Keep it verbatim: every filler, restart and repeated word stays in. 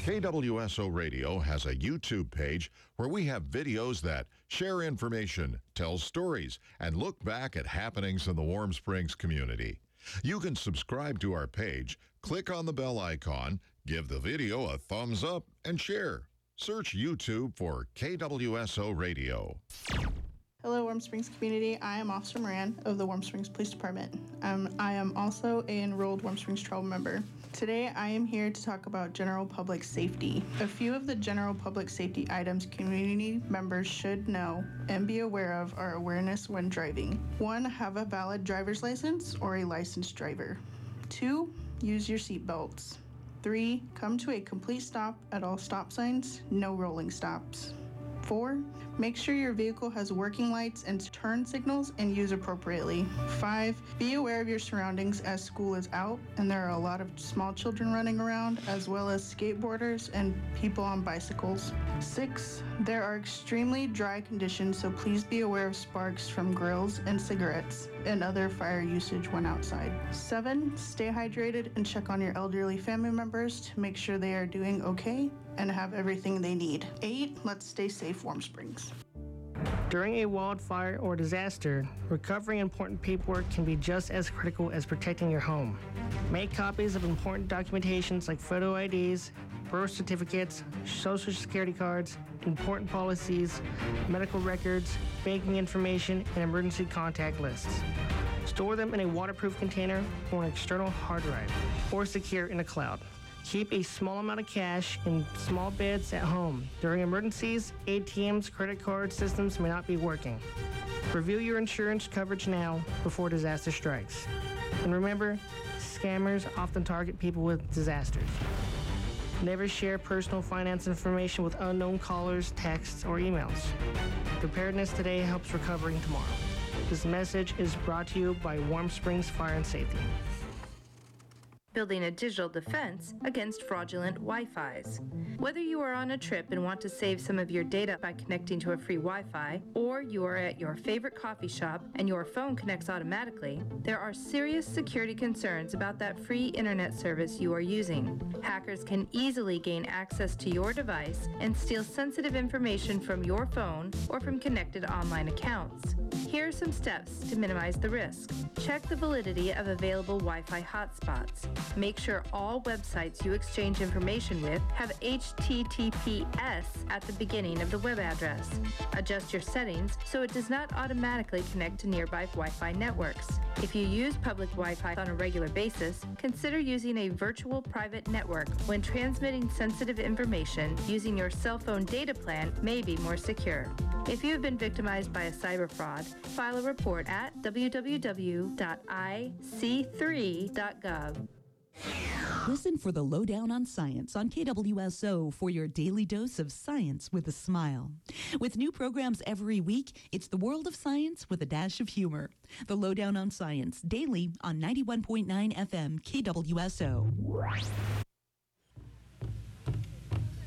K W S O Radio has a YouTube page where we have videos that share information, tell stories, and look back at happenings in the Warm Springs community. You can subscribe to our page, click on the bell icon, give the video a thumbs up, and share. Search YouTube for K W S O Radio. Hello, Warm Springs community. I am Officer Moran of the Warm Springs Police Department. Um, I am also an enrolled Warm Springs Trail member. Today, I am here to talk about general public safety. A few of the general public safety items community members should know and be aware of are awareness when driving. One, have a valid driver's license or a licensed driver. Two, use your seat belts. Three, come to a complete stop at all stop signs, no rolling stops. Four, make sure your vehicle has working lights and turn signals and use appropriately. Five, be aware of your surroundings as school is out and there are a lot of small children running around, as well as skateboarders and people on bicycles. Six, there are extremely dry conditions, so please be aware of sparks from grills and cigarettes and other fire usage when outside. Seven, stay hydrated and check on your elderly family members to make sure they are doing okay and have everything they need. Eight, let's stay safe, Warm Springs. During a wildfire or disaster, recovering important paperwork can be just as critical as protecting your home. Make copies of important documentations like photo I Ds, birth certificates, social security cards, important policies, medical records, banking information, and emergency contact lists. Store them in a waterproof container or an external hard drive, or secure in a cloud. Keep a small amount of cash in small beds at home. During emergencies, A T Ms, credit card systems may not be working. Review your insurance coverage now before disaster strikes. And remember, scammers often target people with disasters. Never share personal finance information with unknown callers, texts, or emails. Preparedness today helps recovering tomorrow. This message is brought to you by Warm Springs Fire and Safety. Building a digital defense against fraudulent Wi-Fis. Whether you are on a trip and want to save some of your data by connecting to a free Wi-Fi, or you are at your favorite coffee shop and your phone connects automatically, there are serious security concerns about that free internet service you are using. Hackers can easily gain access to your device and steal sensitive information from your phone or from connected online accounts. Here are some steps to minimize the risk. Check the validity of available Wi-Fi hotspots. Make sure all websites you exchange information with have H T T P S at the beginning of the web address. Adjust your settings so it does not automatically connect to nearby Wi-Fi networks. If you use public Wi-Fi on a regular basis, consider using a virtual private network when transmitting sensitive information. Using your cell phone data plan may be more secure. If you have been victimized by a cyber fraud, file a report at w w w dot i c three dot gov. Listen for the Lowdown on Science on K W S O for your daily dose of science with a smile. With new programs every week, it's the world of science with a dash of humor. The Lowdown on Science, daily on ninety-one point nine F M K W S O.